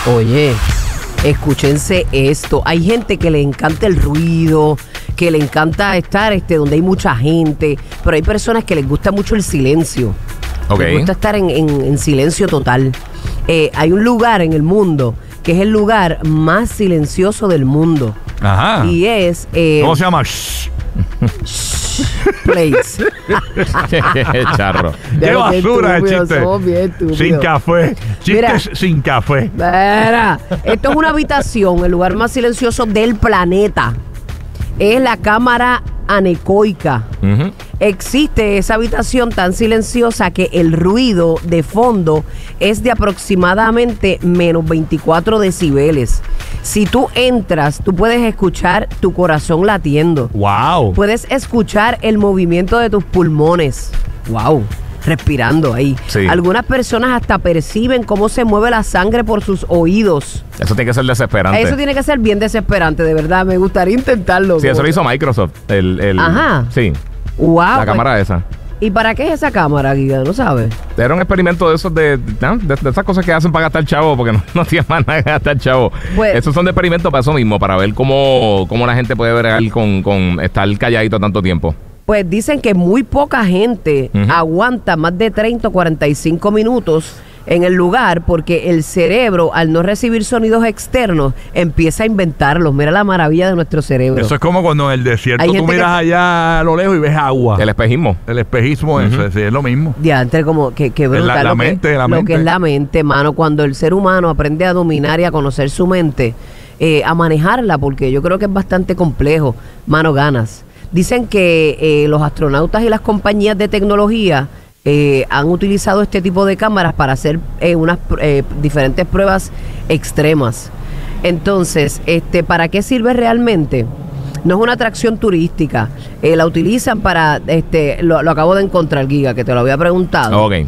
Oye, escúchense esto. Hay gente que le encanta el ruido, que le encanta estar donde hay mucha gente, pero hay personas que les gusta mucho el silencio. Okay. Les gusta estar en silencio total. Hay un lugar en el mundo que es el lugar más silencioso del mundo. Ajá. Y es... ¿Cómo se llama? Place. Charro. ¡Qué basura de chiste! Sin café. Chistes Mira, sin café. Mira, esto es una habitación, el lugar más silencioso del planeta. Es la cámara anecoica. Uh-huh. Existe esa habitación tan silenciosa que el ruido de fondo es de aproximadamente menos 24 decibeles. Si tú entras, tú puedes escuchar tu corazón latiendo. ¡Wow! Puedes escuchar el movimiento de tus pulmones. ¡Wow! Respirando ahí. Sí. Algunas personas hasta perciben cómo se mueve la sangre por sus oídos. Eso tiene que ser desesperante. Eso tiene que ser bien desesperante, de verdad. Me gustaría intentarlo. Sí, eso lo hizo Microsoft. Ajá. Sí. ¡Wow! La cámara esa. ¿Y para qué es esa cámara, Giga? ¿No sabes? Era un experimento de esos de esas cosas que hacen para gastar chavo, porque no tienen más nada que gastar chavo. Pues, esos son de experimentos para eso mismo, para ver cómo la gente puede bregar con estar calladito tanto tiempo. Pues dicen que muy poca gente aguanta más de 30 o 45 minutos en el lugar porque el cerebro, al no recibir sonidos externos, empieza a inventarlos. Mira la maravilla de nuestro cerebro. Eso es como cuando en el desierto tú miras allá a lo lejos y ves agua. El espejismo. El espejismo, eso sí, es lo mismo. Diantre, como que brutal. La mente. Lo que es la mente, mano. Cuando el ser humano aprende a dominar y a conocer su mente, a manejarla, porque yo creo que es bastante complejo, mano, ganas. Dicen que los astronautas y las compañías de tecnología han utilizado este tipo de cámaras para hacer unas diferentes pruebas extremas. Entonces, ¿para qué sirve realmente? No es una atracción turística. La utilizan para, lo acabo de encontrar, Giga, que te lo había preguntado. Ok.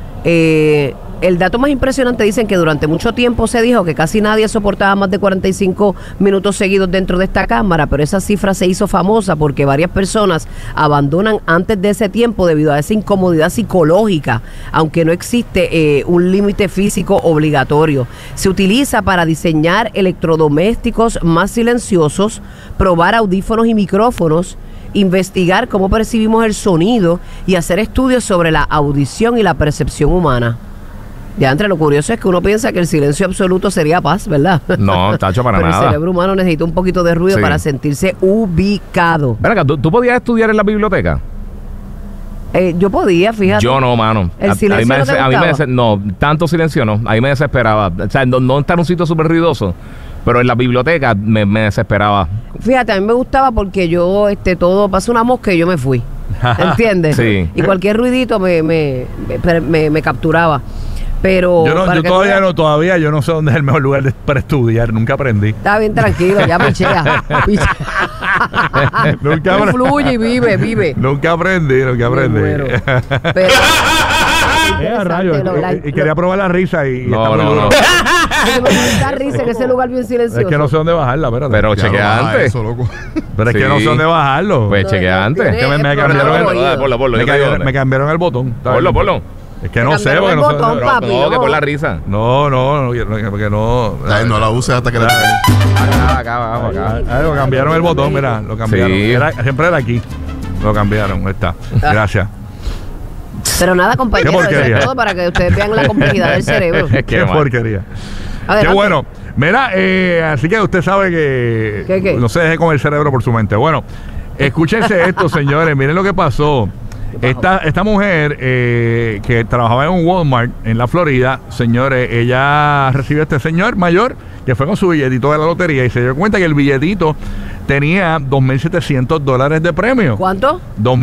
El dato más impresionante, dicen que durante mucho tiempo se dijo que casi nadie soportaba más de 45 minutos seguidos dentro de esta cámara, pero esa cifra se hizo famosa porque varias personas abandonan antes de ese tiempo debido a esa incomodidad psicológica, aunque no existe un límite físico obligatorio. Se utiliza para diseñar electrodomésticos más silenciosos, probar audífonos y micrófonos, investigar cómo percibimos el sonido y hacer estudios sobre la audición y la percepción humana. Ya entre lo curioso es que uno piensa que el silencio absoluto sería paz, ¿verdad? No, tacho, para pero nada. El cerebro humano necesita un poquito de ruido para sentirse ubicado. Venga, ¿tú podías estudiar en la biblioteca? Yo podía, fíjate. Yo no, mano. ¿El silencio a mí no, tanto silencio no. A mí me desesperaba. O sea, no estar en un sitio súper ruidoso, pero en la biblioteca me desesperaba. Fíjate, a mí me gustaba porque yo, todo, pasó una mosca y yo me fui. ¿Entiendes? Sí. Y cualquier ruidito me capturaba. Pero todavía yo no sé dónde es el mejor lugar para estudiar, nunca aprendí. Está bien tranquilo, ya pichea. Nunca fluye y vive. Nunca aprendí. Pero y quería probar la risa y no. Da risa en ese lugar bien silencioso. Es que no sé dónde bajarla, espérate. Pero chequea antes. Eso, loco. Pero es que no sé dónde bajarlo. Pues chequea antes. Es que me cambiaron el botón. Ponlo. Es que no sé, porque no sé. No, que por la risa. No, porque no. No la uses hasta que le Acá, vamos. Lo cambiaron el botón, mira, lo cambiaron. Sí. Siempre era aquí. Lo cambiaron, está. Gracias. Pero nada, compañeros, eso es todo para que ustedes vean la complejidad del cerebro. Qué porquería. Adelante. Qué bueno. Mira, así que usted sabe que ¿Qué? no se deje con el cerebro por su mente. Bueno, escúchense esto, señores. Miren lo que pasó. Esta mujer que trabajaba en un Walmart en la Florida, señores, ella recibió a este señor mayor que fue con su billetito de la lotería y se dio cuenta que el billetito tenía $2,700 de premio. ¿Cuánto?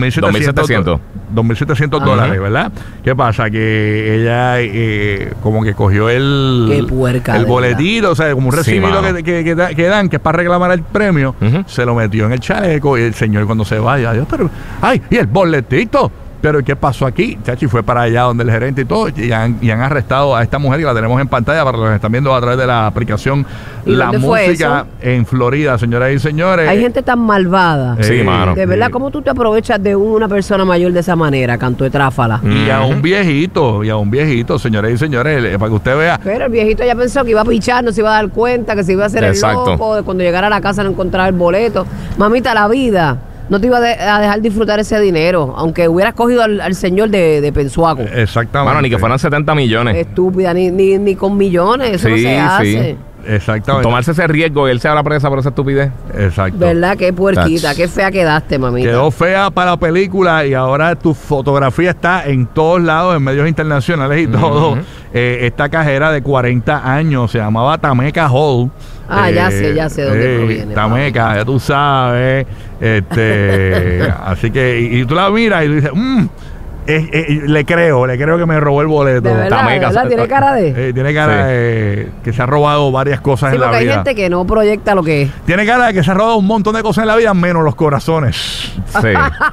$2,700, ¿verdad? ¿Qué pasa? Que ella como que cogió el boletito, o sea, como un recibito que dan, que es para reclamar el premio, se lo metió en el chaleco y el señor cuando se vaya, Dios, pero, ¡ay! ¿Y el boletito? Pero ¿qué pasó aquí? Chachi fue para allá donde el gerente y todo, y han arrestado a esta mujer que la tenemos en pantalla para los que están viendo a través de la aplicación ¿Y La dónde fue Música en Florida, señoras y señores. Hay gente tan malvada. Sí, mano. De verdad, ¿cómo tú te aprovechas de una persona mayor de esa manera, canto de tráfala? Y a un viejito, señores y señores, para que usted vea. Pero el viejito ya pensó que iba a pichar, no se iba a dar cuenta, que se iba a hacer Exacto. el loco, de cuando llegara a la casa no encontraba el boleto. Mamita, la vida no te iba a dejar disfrutar ese dinero, aunque hubieras cogido al señor de Pensuaco. Exactamente. Mano, ni que fueran 70 millones. Estúpida, ni con millones, eso no Sí, se hace. Exactamente. Tomarse ese riesgo y él se habrá presa por esa estupidez. Exacto. ¿Verdad? Qué puerquita, Tach. qué fea quedaste, mamita. Quedó fea para la película y ahora tu fotografía está en todos lados, en medios internacionales y todo. Esta cajera de 40 años se llamaba Tameka Hall. Ya sé dónde proviene. Tameka, ya tú sabes. Así que, y tú la miras y tú dices, le creo que me robó el boleto. De verdad, Tameka, ¿verdad? Tiene cara de... Tiene cara Sí. de que se ha robado varias cosas Sí, en la porque hay vida. gente que no proyecta lo que es. Tiene cara de que se ha robado un montón de cosas en la vida, menos los corazones. Sí.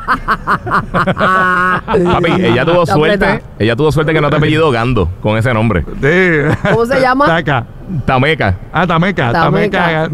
Papi, ella tuvo Está suerte. apretada. Ella tuvo suerte que no te apellido Gando con ese nombre. Sí. ¿Cómo se llama? Taca. Tameka. Tameka. Tameka.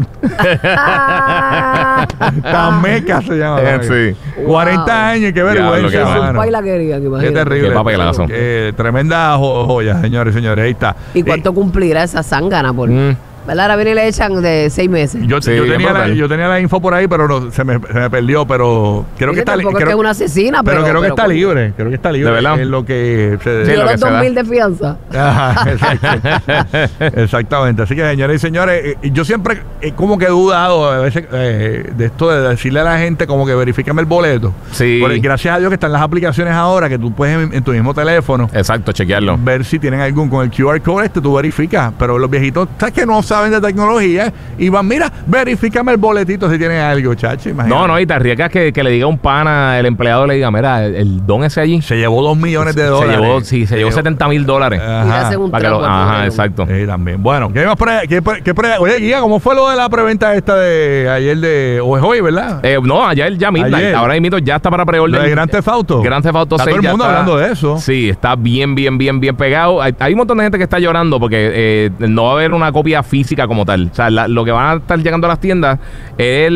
Tameka se llama. Sí. 40 años, qué vergüenza, qué mal. mano. Su la querían, Qué imagínate. terrible. Qué papelazo. Tremenda joya, señores y señores. Ahí está. ¿Y cuánto cumplirá esa zángana? ¿Verdad? Ahora viene y le echan de 6 meses. Yo tenía la info por ahí, pero no, se me perdió. Pero creo que está Tampoco es que es una asesina, pero creo que está coño, libre. Creo que está libre. ¿De verdad? Es lo que se Sí, dio lo que los se da. 2,000 de fianza. Ajá, exactamente. Así que, señores y señores, yo siempre como que he dudado a veces de esto de decirle a la gente como que verifícame el boleto. Sí. Porque gracias a Dios que están las aplicaciones ahora que tú puedes en tu mismo teléfono Exacto, chequearlo. ver si tienen algún con el QR code tú verificas. Pero los viejitos, ¿sabes que no saben de tecnología? Y van, mira, verifícame el boletito si tienen algo, chacho. Imagínate. No, y te arriesgas que le diga un pana, el empleado le diga, mira, el don ese allí. Se llevó $2 millones de Se dólares. llevó, sí, se llevó $70,000. Y le hacen un Para que lo- trago al ajá, modelo. exacto. Sí, también. Bueno, ¿qué más por ahí? Oye, Guía, ¿cómo fue lo de la preventa esta de ayer o es hoy, verdad? No, ayer ya midnight. Ayer. Ahora mismo ya está para Lo preorden. de Grand Theft Auto. Grand Theft Auto Está 6 todo el ya mundo está- hablando de eso. Sí, está bien pegado. Hay un montón de gente que está llorando porque no va a haber una copia física como tal. O sea, lo que van a estar llegando a las tiendas es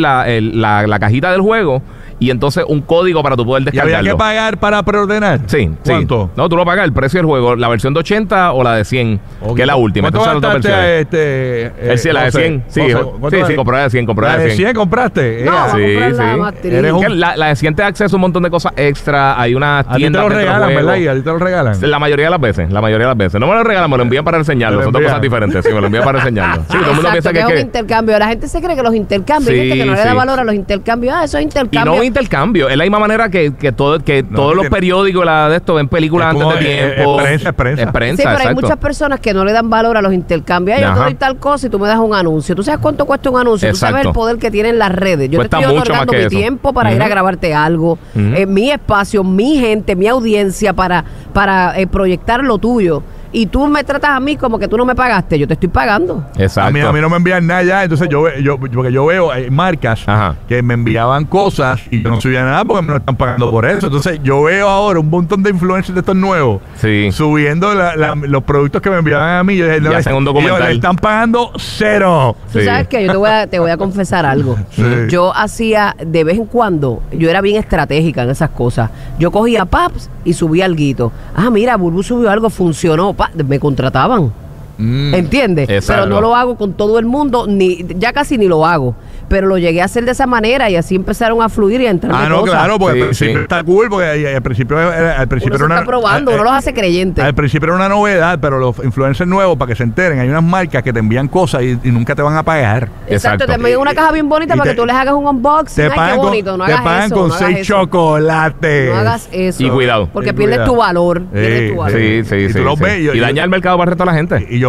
la cajita del juego y entonces un código para tú poder ¿Y descargarlo. había que pagar para preordenar? Sí, ¿Cuánto? sí. No, tú lo pagas el precio del juego, la versión de 80 o la de 100, Ok. que es la última. ¿Cuánto Entonces las dos gastaste versiones. La de José? 100, sí. José, Sí, ¿cuánto sí, compré la de 100, compré ¿La la de 100 compraste? No, vamos a Sí, comprar la sí. más triste. Eres un- Que la de 100 te da acceso a un montón de cosas extra. Hay unas A ti te tiendas lo dentro del regalan, juego. ¿verdad? Y a ti te lo regalan. La mayoría de las veces. No me lo regalan, me lo envían para enseñarlo. Me lo Son dos envían. cosas diferentes. Sí, me lo envían para enseñarlo. Sí, todo el mundo Exacto, piensa que es es un que. intercambio. La gente se cree que los intercambios, hay Sí, gente que no le da sí. valor a los intercambios. Eso es Y intercambio. no es intercambio. Es la misma manera que todos los tiene- periódicos de esto ven películas Es como, antes de tiempo. es prensa. Es prensa, Sí, pero hay exacto. muchas personas que no le dan valor a los intercambios. Ay, yo te Ajá. doy tal cosa y tú me das un anuncio. ¿Tú sabes cuánto cuesta un anuncio? ¿Tú sabes Exacto. el poder que tienen las redes? Yo Cuesta te estoy mucho más otorgando que mi eso. tiempo para ir a Ujú. grabarte algo, mi espacio, mi gente, mi audiencia para proyectar lo tuyo. Y tú me tratas a mí como que tú no me pagaste. Yo te estoy pagando. Exacto. A mí no me envían nada ya, entonces porque yo veo marcas Ajá. que me enviaban cosas y yo no subía nada porque me lo están pagando por eso. Entonces yo veo ahora un montón de influencers de estos nuevos Sí. subiendo los productos que me enviaban a mí. Yo dije, Y hacen un documental. le están pagando $0. Tú Sí. sabes que yo te voy a confesar algo. Sí. Yo hacía de vez en cuando, yo era bien estratégica en esas cosas. Yo cogía paps y subía alguito. Mira, Burbu subió algo, funcionó, me contrataban. ¿Entiendes? Exacto. Pero no lo hago con todo el mundo, ya casi ni lo hago. Pero lo llegué a hacer de esa manera y así empezaron a fluir y a entrar No, cosas. claro, porque Sí, al principio sí. está cool, porque al principio Uno era se está probando, uno los hace creyentes. Al principio era una novedad, pero los influencers nuevos, para que se enteren, hay unas marcas que te envían cosas y nunca te van a pagar. Exacto, Exacto. te envían una caja bien bonita Y para te- que tú les hagas un unboxing. Te Ay, qué pagan bonito, no te hagas pagan eso, con no hagas 6 eso. chocolates. No hagas eso. Y cuidado. Porque Y pierdes cuidado. tu valor. Pierdes tu valor. Sí, sí, Y sí. tú los sí. ves, Y daña el mercado para el resto de la gente. Y yo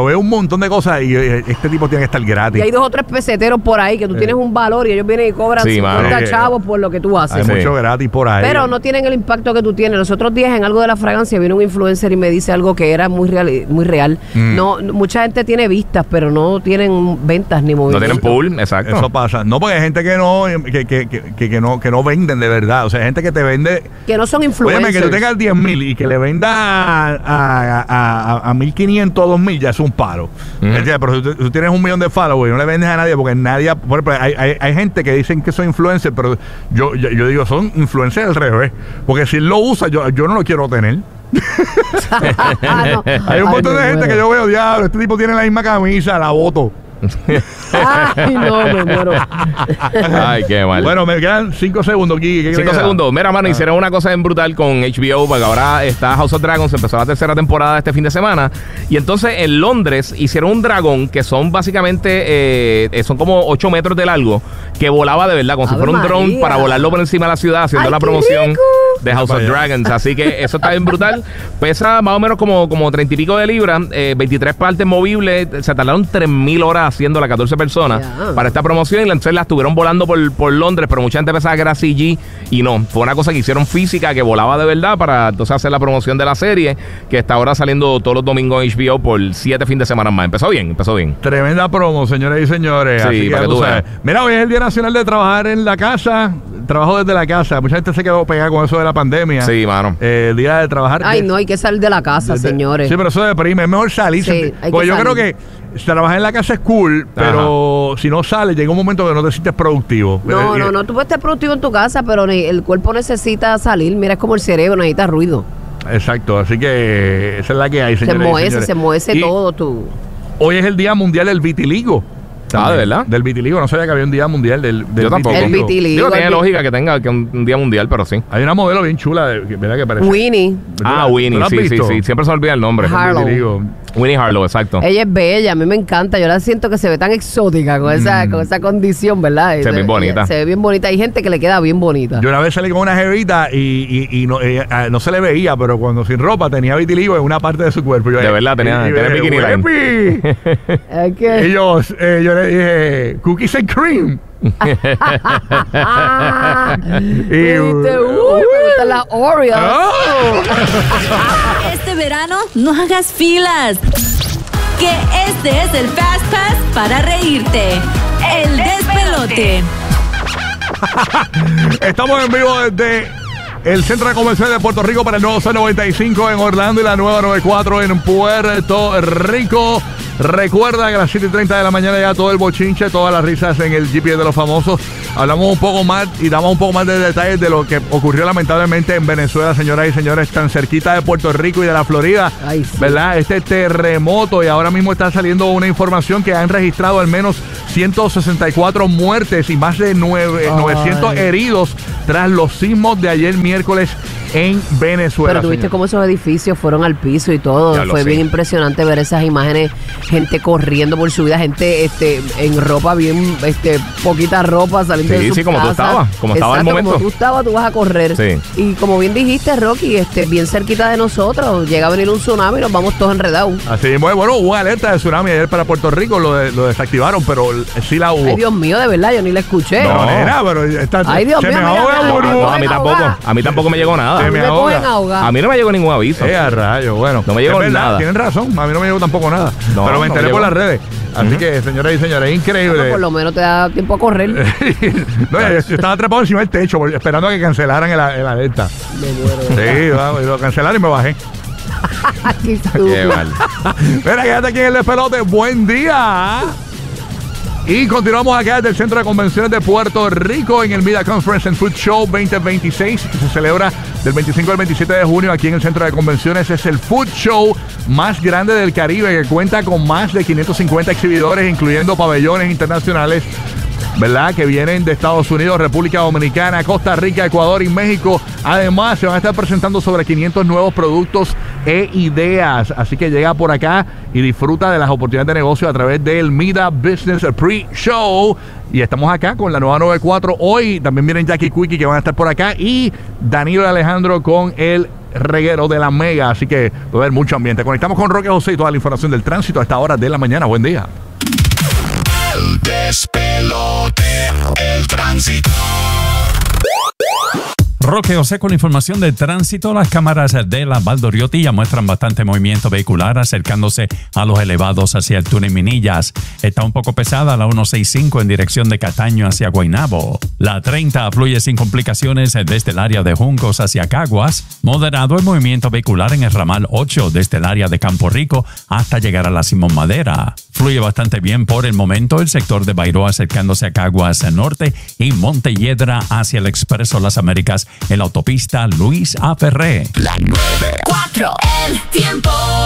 yo veo un montón de cosas y este tipo tiene que estar gratis. Y hay 2 o 3 peseteros por ahí que tú tienes un valor y ellos vienen y cobran 50 chavos por lo que tú haces. Hay mucho gratis por ahí. Pero no tienen el impacto que tú tienes. Los otros días en algo de la fragancia vino un influencer y me dice algo que era muy real. No, mucha gente tiene vistas, pero no tienen ventas ni movimientos. No tienen pool, exacto. Eso pasa. No, porque hay gente que no venden de verdad. O sea, hay gente que te vende. Que no son influencers. Óyeme, que tú tengas 10,000 y que le vendas a 1,500 o 2,000, ya es un palo. Pero si tú tienes 1 millón de followers y no le vendes a nadie, porque nadie. Por ejemplo, hay gente que dicen que son influencers, pero yo digo, son influencers al revés. Porque si él lo usa, yo no lo quiero tener. Hay un montón de gente que yo veo, diablo, este tipo tiene la misma camisa, la voto. Ay, no, me muero. Ay, qué mal. Bueno, me quedan 5 segundos aquí. 5 segundos. Mira, mano, hicieron una cosa bien brutal con HBO, porque ahora está House of Dragons, empezó la 3ª temporada este fin de semana. Y entonces en Londres hicieron un dragón que son básicamente, son como 8 metros de largo, que volaba de verdad, como si fuera un dron para volarlo por encima de la ciudad, haciendo la promoción de House of Dragons. Así que eso está bien brutal. Pesa más o menos como 30 y pico de libras, 23 partes movibles. Se tardaron 3,000 horas haciendo las 14 personas para esta promoción, y entonces la estuvieron volando por Londres, pero mucha gente pensaba que era CG y no, fue una cosa que hicieron física, que volaba de verdad para entonces hacer la promoción de la serie, que está ahora saliendo todos los domingos en HBO por 7 fines de semana más. Empezó bien. Tremenda promo, señoras y señores. Sí, así que para que tú veas. Mira, hoy es el Día Nacional de Trabajar en la Casa, trabajo desde la casa. Mucha gente se quedó pegada con eso de la pandemia. Sí, mano. El día de trabajar. Ay, no, hay que salir de la casa, señores. Sí, pero eso deprime. Es mejor salir. Sí, porque yo creo que trabajar en la casa es cool, pero si no sales, llega un momento que no te sientes productivo. No, tú puedes estar productivo en tu casa, pero el cuerpo necesita salir. Mira, es como el cerebro, necesita ruido. Exacto, así que esa es la que hay, señores. Se muece todo tú. Hoy es el Día Mundial del Vitiligo. ¿de verdad? Del vitiligo. No sabía que había un día mundial del Yo tampoco. El vitiligo. Digo, tiene lógica que tenga un día mundial, pero sí. Hay una modelo bien chula, ¿verdad? Que parece. Winnie. Winnie, sí. Siempre se olvida el nombre. Harlow. Winnie Harlow, exacto. Ella es bella, a mí me encanta. Yo la siento que se ve tan exótica con esa condición, ¿verdad? Se ve bien bonita. Se ve bien bonita. Hay gente que le queda bien bonita. Yo una vez salí con una jevita y no se le veía, pero cuando sin ropa tenía vitiligo en una parte de su cuerpo. De verdad, tenía bikini line. Y yo le dije, cookies and cream. Me gustan las Oreos. Este verano no hagas filas, que este es el Fast Pass para reírte. El despelote. Estamos en vivo desde el Centro de Convenciones de Puerto Rico para el nuevo C95 en Orlando y la nueva 94 en Puerto Rico. Recuerda que a las 7:30 de la mañana ya todo el bochinche, todas las risas en el GPS de los famosos. Hablamos un poco más y damos un poco más de detalles de lo que ocurrió lamentablemente en Venezuela, señoras y señores, tan cerquita de Puerto Rico y de la Florida. Ay, sí. ¿Verdad? Este terremoto, y ahora mismo está saliendo una información que han registrado al menos 164 muertes y más de 900 heridos tras los sismos de ayer miércoles en Venezuela. Pero tuviste cómo esos edificios fueron al piso y todo. Fue bien impresionante ver esas imágenes, gente corriendo por su vida, gente en ropa bien, poquita ropa saliendo de su casa. Como tú estabas, como estaba el momento. Como tú estabas, tú vas a correr. Sí. Y como bien dijiste, Rocky, bien cerquita de nosotros, llega a venir un tsunami y nos vamos todos enredados. Así, bueno, hubo alerta de tsunami ayer para Puerto Rico, lo desactivaron, pero sí la hubo. Ay, Dios mío, de verdad, yo ni la escuché. No, nena, pero ay, Dios mío, no, a mí tampoco me llegó nada. A mí no me llegó ningún aviso. A rayo, bueno. No me llegó nada. Tienen razón, a mí no me llegó tampoco nada. No, pero me enteré por las redes. Así que, señoras y señores, increíble. Bueno, por lo menos te da tiempo a correr. No, yo estaba atrapado encima del techo esperando a que cancelaran el alerta. Me muero. Sí, vamos, lo cancelaron y me bajé. Qué mal. Mira, quédate aquí en el despelote. Buen día. Y continuamos acá desde el Centro de Convenciones de Puerto Rico en el Media Conference and Food Show 2026, que se celebra del 25 al 27 de junio aquí en el Centro de Convenciones. Es el food show más grande del Caribe, que cuenta con más de 550 exhibidores, incluyendo pabellones internacionales, ¿verdad? Que vienen de Estados Unidos, República Dominicana, Costa Rica, Ecuador y México. Además, se van a estar presentando sobre 500 nuevos productos e ideas. Así que llega por acá y disfruta de las oportunidades de negocio a través del Mida Business Pre-Show. Y estamos acá con la nueva 94. Hoy también vienen Jackie Quickie, que van a estar por acá, y Danilo y Alejandro con el reguero de la Mega, así que puede haber mucho ambiente. Conectamos con Roque José y toda la información del tránsito a esta hora de la mañana. Buen día. El despelote, el tránsito. Roque José con la información de tránsito. Las cámaras de la Valdoriotti ya muestran bastante movimiento vehicular acercándose a los elevados hacia el túnel Minillas. Está un poco pesada la 165 en dirección de Cataño hacia Guaynabo. La 30 fluye sin complicaciones desde el área de Juncos hacia Caguas. Moderado el movimiento vehicular en el ramal 8 desde el área de Campo Rico hasta llegar a la Simón Madera. Fluye bastante bien por el momento el sector de Bairoa acercándose a Caguas Norte y Montelledra hacia el Expreso Las Américas en la autopista Luis A. Ferré. La 94, el tiempo.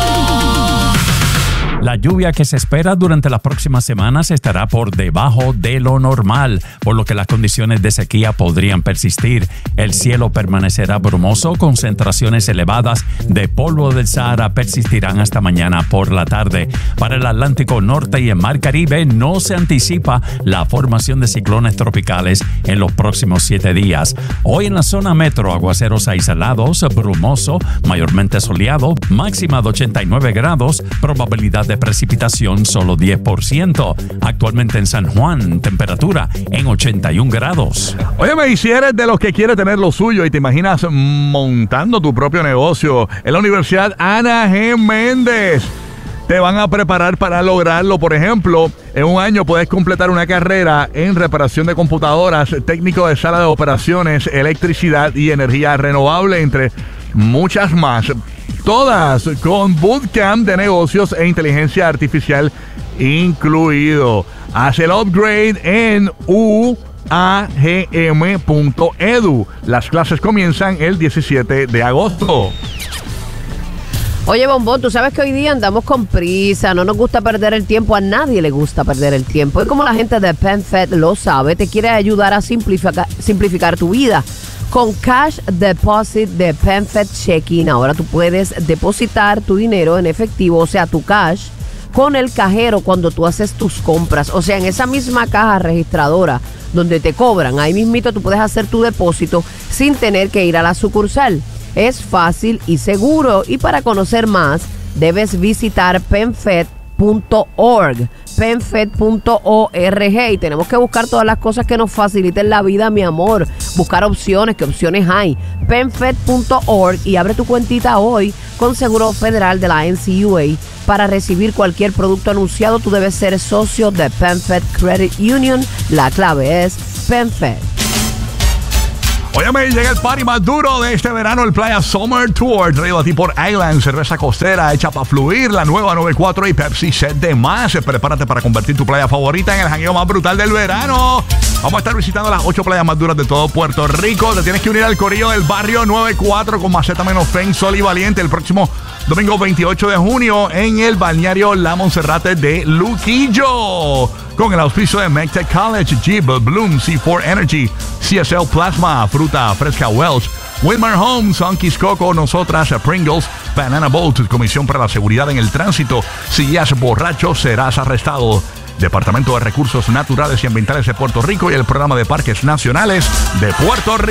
La lluvia que se espera durante las próximas semanas estará por debajo de lo normal, por lo que las condiciones de sequía podrían persistir. El cielo permanecerá brumoso, concentraciones elevadas de polvo del Sahara persistirán hasta mañana por la tarde. Para el Atlántico Norte y el Mar Caribe no se anticipa la formación de ciclones tropicales en los próximos 7 días. Hoy en la zona metro, aguaceros aislados, brumoso, mayormente soleado, máxima de 89 grados, probabilidad de precipitación solo 10%. Actualmente en San Juan, temperatura en 81 grados. Óyeme, si eres de los que quiere tener lo suyo y te imaginas montando tu propio negocio en la Universidad Ana G. Méndez, te van a preparar para lograrlo. Por ejemplo, en un año puedes completar una carrera en reparación de computadoras, técnico de sala de operaciones, electricidad y energía renovable, entre muchas más. Todas con bootcamp de negocios e inteligencia artificial incluido. Haz el upgrade en uagm.edu. Las clases comienzan el 17 de agosto. Oye, Bombón, tú sabes que hoy día andamos con prisa, no nos gusta perder el tiempo, a nadie le gusta perder el tiempo. Y como la gente de PenFed lo sabe, te quiere ayudar a simplificar tu vida. Con Cash Deposit de PenFed Checking, ahora tú puedes depositar tu dinero en efectivo, o sea, tu cash, con el cajero cuando tú haces tus compras. O sea, en esa misma caja registradora donde te cobran, ahí mismito tú puedes hacer tu depósito sin tener que ir a la sucursal. Es fácil y seguro, y para conocer más debes visitar penfed.org, penfed.org, y tenemos que buscar todas las cosas que nos faciliten la vida, mi amor, buscar opciones, ¿qué opciones hay? penfed.org, y abre tu cuentita hoy con Seguro Federal de la NCUA. Para recibir cualquier producto anunciado, tú debes ser socio de PenFed Credit Union. La clave es PenFed. Óyeme, llega el party más duro de este verano, el Playa Summer Tour, traído a ti por Island, cerveza costera hecha para fluir, la nueva 94 y Pepsi Set de más. Prepárate para convertir tu playa favorita en el jangueo más brutal del verano. Vamos a estar visitando las 8 playas más duras de todo Puerto Rico. Te tienes que unir al corillo del barrio 94 con Maceta Menos Fen, Sol y Valiente el próximo domingo 28 de junio en el balneario La Monserrate de Luquillo. Con el auspicio de MECTEC College, Jeep, Bloom, C4 Energy, CSL Plasma, Fruta Fresca Welch, Wilmer Homes, Sunkies Coco, Nosotras, Pringles, Banana Boat, Comisión para la Seguridad en el Tránsito. Si guías borracho, serás arrestado. Departamento de Recursos Naturales y Ambientales de Puerto Rico y el Programa de Parques Nacionales de Puerto Rico.